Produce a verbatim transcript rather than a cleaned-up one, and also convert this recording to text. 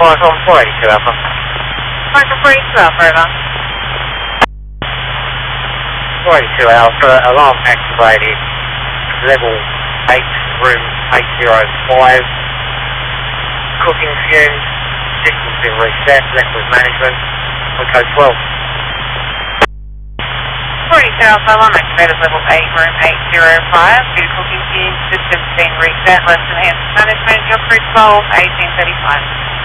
Flight on four eighty-two Alpha. Flight on four eighty-two Alpha, over. four eighty-two Alpha, alarm activated, level eight, room eight zero five. Cooking fumes, system's been reset, left with management, we code twelve. four eighty-two Alpha, alarm activated, level eight, room eight zero five. Due to cooking fumes, system's been reset, left with management, your crew twelve, eighteen thirty-five.